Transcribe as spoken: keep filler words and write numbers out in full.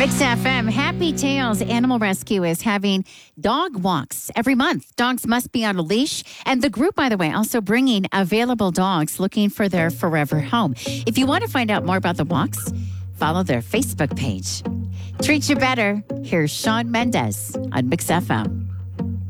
Mix F M, Happy Tales Animal Rescue is having dog walks every month. Dogs must be on a leash. And the group, by the way, also bringing available dogs looking for their forever home. If you want to find out more about the walks, follow their Facebook page. Treat you better. Here's Shawn Mendes on Mix F M.